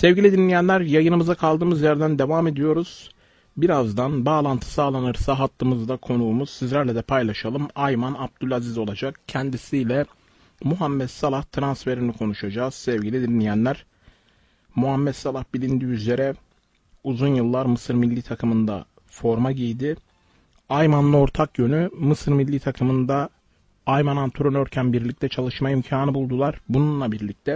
Sevgili dinleyenler, yayınımıza kaldığımız yerden devam ediyoruz. Birazdan bağlantı sağlanırsa hattımızda konuğumuz, sizlerle de paylaşalım, Ayman Abdülaziz olacak. Kendisiyle Muhammed Salah transferini konuşacağız sevgili dinleyenler. Muhammed Salah bilindiği üzere uzun yıllar Mısır milli takımında forma giydi. Ayman'la ortak yönü, Mısır milli takımında Ayman antrenörken birlikte çalışma imkanı buldular. Bununla birlikte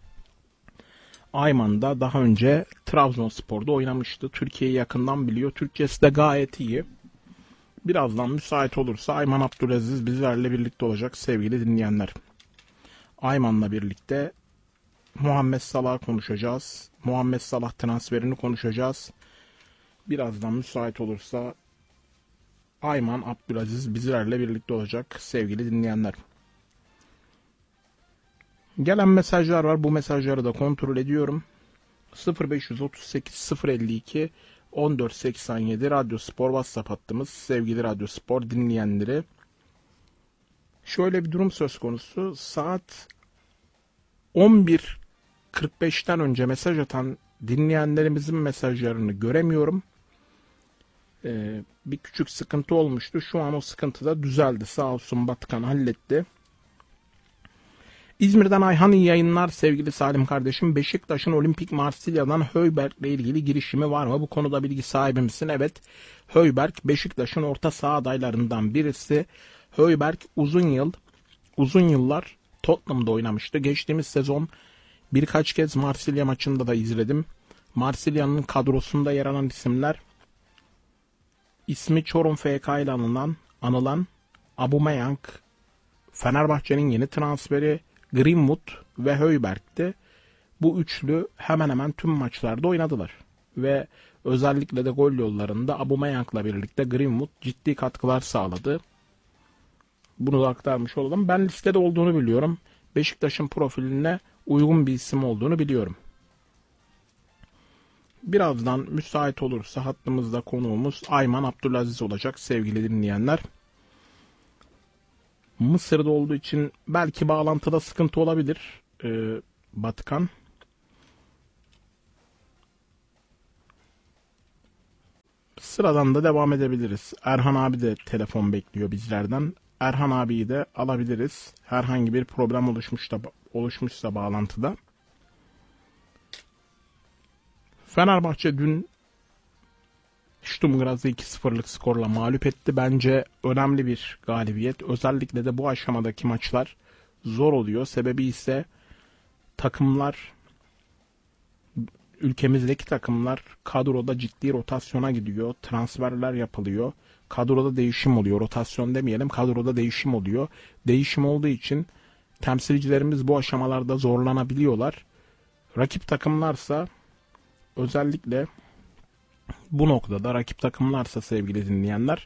Ayman da daha önce Trabzonspor'da oynamıştı. Türkiye'yi yakından biliyor. Türkçesi de gayet iyi. Birazdan müsait olursa Ayman Abdülaziz bizlerle birlikte olacak sevgili dinleyenler. Ayman'la birlikte Muhammed Salah'ı konuşacağız. Muhammed Salah transferini konuşacağız. Birazdan müsait olursa Ayman Abdülaziz bizlerle birlikte olacak sevgili dinleyenler. Gelen mesajlar var. Bu mesajları da kontrol ediyorum. 0538 052 1487 Radyo Spor WhatsApp hattımız. Sevgili Radyo Spor dinleyenleri. Şöyle bir durum söz konusu. Saat 11.45'ten önce mesaj atan dinleyenlerimizin mesajlarını göremiyorum. Bir küçük sıkıntı olmuştu. Şu an o sıkıntı da düzeldi. Sağ olsun Batıkan halletti. İzmir'den Ayhan, iyi yayınlar sevgili Salim kardeşim. Beşiktaş'ın Olimpik Marsilya'dan Højbjerg'le ilgili girişimi var mı? Bu konuda bilgi sahibi misin? Evet. Højbjerg Beşiktaş'ın orta saha adaylarından birisi. Højbjerg uzun yıllar Tottenham'da oynamıştı. Geçtiğimiz sezon birkaç kez Marsilya maçında da izledim. Marsilya'nın kadrosunda yer alan isimler, ismi Çorum FK ile anılan Aubameyang, Fenerbahçe'nin yeni transferi Greenwood ve Højbjerg'ti. Bu üçlü hemen hemen tüm maçlarda oynadılar. Ve özellikle de gol yollarında Aubameyang'la birlikte Greenwood ciddi katkılar sağladı. Bunu da aktarmış olalım. Ben listede olduğunu biliyorum. Beşiktaş'ın profiline uygun bir isim olduğunu biliyorum. Birazdan müsait olursa hattımızda konuğumuz Ayman Abdülaziz olacak sevgili dinleyenler. Mısır'da olduğu için belki bağlantıda sıkıntı olabilir Batıkan. Sıradan da devam edebiliriz. Erhan abi de telefon bekliyor bizlerden. Erhan abiyi de alabiliriz. Herhangi bir problem oluşmuşsa bağlantıda. Fenerbahçe dün Sturm Graz'ı 2-0'lık skorla mağlup etti. Bence önemli bir galibiyet. Özellikle de bu aşamadaki maçlar zor oluyor. Sebebi ise ülkemizdeki takımlar kadroda ciddi rotasyona gidiyor. Transferler yapılıyor. Kadroda değişim oluyor. Rotasyon demeyelim, kadroda değişim oluyor. Değişim olduğu için temsilcilerimiz bu aşamalarda zorlanabiliyorlar. Rakip takımlarsa özellikle bu noktada sevgili dinleyenler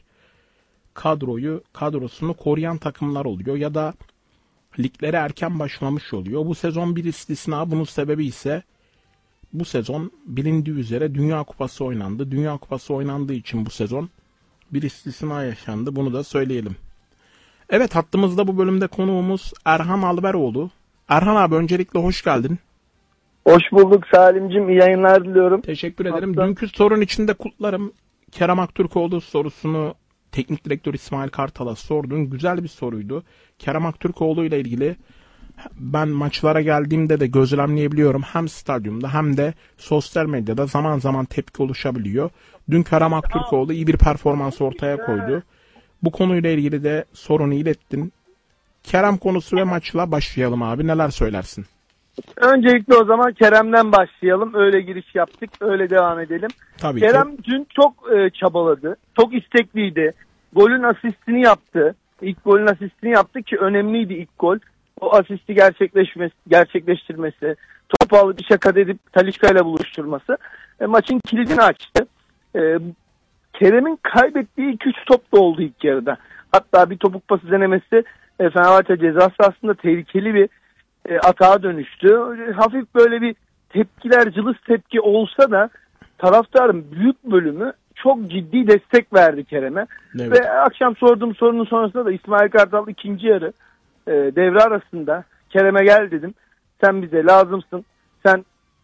kadrosunu koruyan takımlar oluyor ya da liglere erken başlamış oluyor. Bu sezon bir istisna. Bunun sebebi ise bu sezon bilindiği üzere Dünya Kupası oynandı. Dünya Kupası oynandığı için bu sezon bir istisna yaşandı. Bunu da söyleyelim. Evet, hattımızda bu bölümde konuğumuz Erhan Alberoğlu. Erhan abi, öncelikle hoş geldin. Hoş bulduk Salim'cim. İyi yayınlar diliyorum. Teşekkür ederim. Dünkü sorun için de kutlarım. Kerem Aktürkoğlu sorusunu teknik direktör İsmail Kartal'a sordun. Güzel bir soruydu. Kerem Aktürkoğlu ile ilgili ben maçlara geldiğimde de gözlemleyebiliyorum. Hem stadyumda hem de sosyal medyada zaman zaman tepki oluşabiliyor. Dün Kerem Aktürkoğlu iyi bir performans ortaya koydu. Bu konuyla ilgili de sorunu ilettin. Kerem konusu ve maçla başlayalım abi. Neler söylersin? Öncelikle o zaman Kerem'den başlayalım. Öyle giriş yaptık. Öyle devam edelim. Tabii Kerem ki. dün çok çabaladı. Çok istekliydi. Golün asistini yaptı. İlk golün asistini yaptı ki önemliydi ilk gol. O asisti gerçekleştirmesi, topu alıp dışa kat edip Talisca ile buluşturması maçın kilidini açtı. Kerem'in kaybettiği 2-3 top da oldu ilk yarıda. Hatta bir topuk pası denemesi Fenerbahçe ceza sahasında tehlikeli bir atağa dönüştü. Hafif böyle bir tepkiler, cılız tepki olsa da taraftarın büyük bölümü çok ciddi destek verdi Kerem'e. Evet. Ve akşam sorduğum sorunun sonrasında da İsmail Kartal ikinci yarı devre arasında Kerem'e gel dedim. Sen bize lazımsın. Sen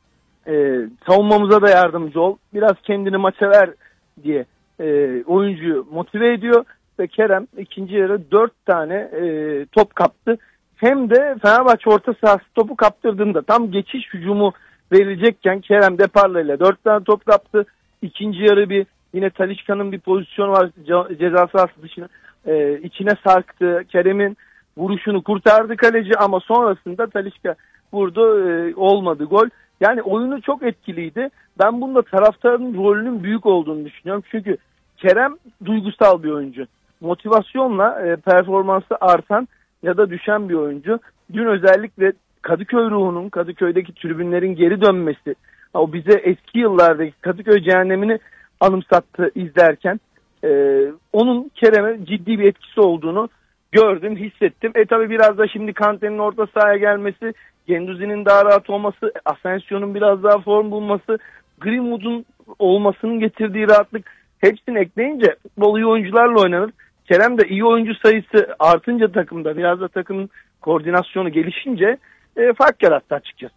Savunmamıza da yardımcı ol. Biraz kendini maça ver diye oyuncuyu motive ediyor. Ve Kerem ikinci yarı 4 tane top kaptı. Hem de Fenerbahçe orta sahası topu kaptırdığında tam geçiş hücumu verilecekken Kerem Deparla ile 4 tane top kaptı. İkinci yarı yine Talisca'nın bir pozisyonu var ceza sahası dışına içine sarktı. Kerem'in vuruşunu kurtardı kaleci ama sonrasında Talisca vurdu, olmadı gol. Yani oyunu çok etkiliydi. Ben bunda taraftarın rolünün büyük olduğunu düşünüyorum. Çünkü Kerem duygusal bir oyuncu. Motivasyonla performansı artan ya da düşen bir oyuncu. Dün özellikle Kadıköy ruhunun, Kadıköy'deki tribünlerin geri dönmesi, o bize eski yıllardaki Kadıköy cehennemini anımsattı izlerken. Onun Kerem'e ciddi bir etkisi olduğunu gördüm, hissettim. Tabi biraz da şimdi Kante'nin orta sahaya gelmesi, Genduzi'nin daha rahat olması, Asensio'nun biraz daha form bulması, Greenwood'un olmasının getirdiği rahatlık, hepsini ekleyince futbol iyi oyuncularla oynanır. Kerem de iyi oyuncu sayısı artınca takımda, biraz da takımın koordinasyonu gelişince fark yarattı açıkçası.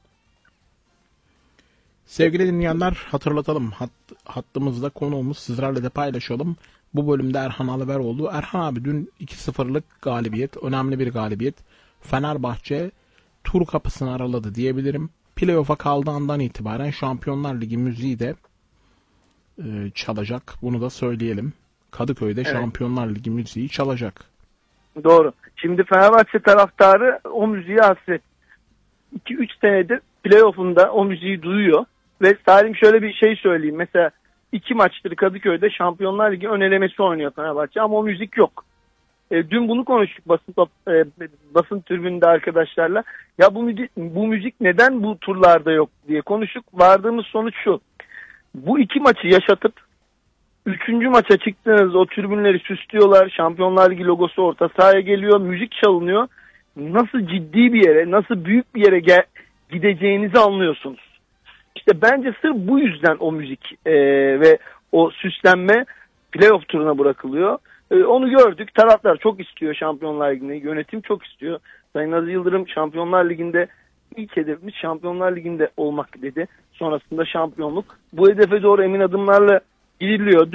Sevgili dinleyenler, hatırlatalım. Hattımızda konuğumuz, sizlerle de paylaşalım. Bu bölümde Erhan Alıveroğlu. Erhan abi, dün 2-0'lık galibiyet, önemli bir galibiyet. Fenerbahçe tur kapısını araladı diyebilirim. Playoff'a kaldığı andan itibaren Şampiyonlar Ligi müziği de çalacak. Bunu da söyleyelim. Kadıköy'de evet, Şampiyonlar Ligi müziği çalacak. Doğru. Şimdi Fenerbahçe taraftarı o müziğe hasret. 2-3 senedir playoff'unda o müziği duyuyor. Ve Salim, şöyle bir şey söyleyeyim. Mesela 2 maçtır Kadıköy'de Şampiyonlar Ligi ön elemesi oynuyor Fenerbahçe ama o müzik yok. Dün bunu konuştuk basın tribününde arkadaşlarla. Ya bu müzik neden bu turlarda yok diye konuştuk. Vardığımız sonuç şu. Bu 2 maçı yaşatıp 3. maça çıktığınız o tribünleri süslüyorlar. Şampiyonlar Ligi logosu orta sahaya geliyor. Müzik çalınıyor. Nasıl ciddi bir yere, nasıl büyük bir yere gideceğinizi anlıyorsunuz. İşte bence sırf bu yüzden o müzik ve o süslenme playoff turuna bırakılıyor. Onu gördük. Taraftar çok istiyor Şampiyonlar Ligi'ni. Yönetim çok istiyor. Sayın Aziz Yıldırım Şampiyonlar Ligi'nde ilk hedefimiz Şampiyonlar Ligi'nde olmak dedi. Sonrasında şampiyonluk. Bu hedefe doğru emin adımlarla gidiliyor.